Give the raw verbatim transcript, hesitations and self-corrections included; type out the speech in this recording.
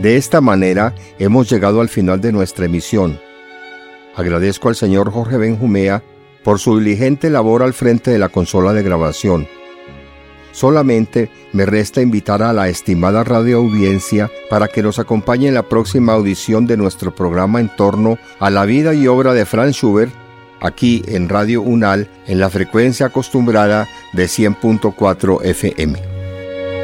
De esta manera hemos llegado al final de nuestra emisión. Agradezco al señor Jorge Benjumea por su diligente labor al frente de la consola de grabación. Solamente me resta invitar a la estimada radioaudiencia para que nos acompañe en la próxima audición de nuestro programa en torno a la vida y obra de Franz Schubert, aquí en Radio UNAL, en la frecuencia acostumbrada de cien punto cuatro F M.